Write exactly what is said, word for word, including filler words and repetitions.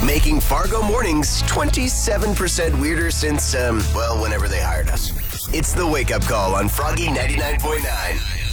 Making Fargo mornings twenty-seven percent weirder since, um, well, whenever they hired us. It's the Wake Up Call on Froggy ninety-nine point nine.